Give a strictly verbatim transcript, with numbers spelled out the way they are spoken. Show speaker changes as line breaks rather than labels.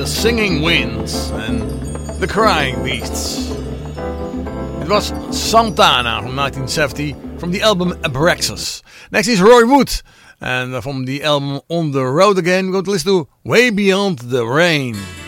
The Singing Winds and The Crying Beasts. It was Santana from nineteen seventy from the album Abraxas. Next is Roy Wood, and from the album On the Road Again, we're going to listen to Way Beyond the Rain.